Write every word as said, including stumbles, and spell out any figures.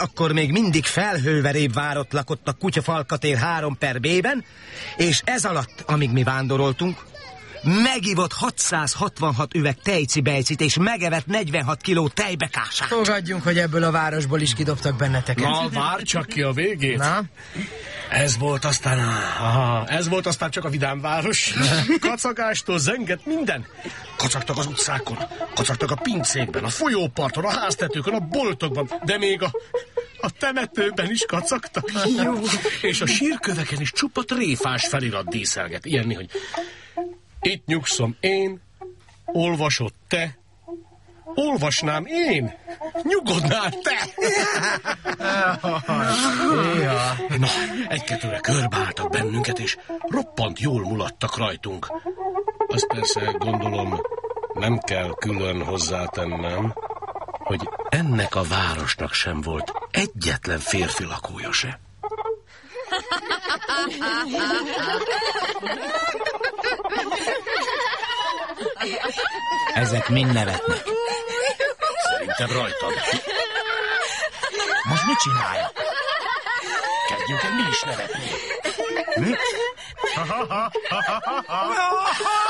akkor még mindig felhőveréb várott lakott a kutyafalkatér három per B-ben, és ez alatt, amíg mi vándoroltunk, megivott hatszázhatvanhat üveg tejci-bejcit, és megevett negyvenhat kiló tejbekását. Fogadjunk, hogy ebből a városból is kidobtak benneteket. Na, várj csak ki a végét. Na? Ez volt aztán, aha, ez volt aztán csak a vidám város. Kacagástól zengett minden. Kacagtak az utcákon, kacagtak a pincékben, a folyóparton, a háztetőkön, a boltokban, de még a, a temetőben is kacagtak. Jó. És a sírköveken is csupa tréfás felirat díszelget. Ilyenni, hogy itt nyugszom én, olvasod te, olvasnám én, nyugodnál te. Na, egy-kettőre körbeálltak bennünket, és roppant jól mulattak rajtunk. Azt persze gondolom, nem kell külön hozzátennem, hogy ennek a városnak sem volt egyetlen férfi lakója se. Ezek mind nevetnek. Szerintem rajtad. Most mit csinálja? Kezdjünk el mi is nevetni. Mi?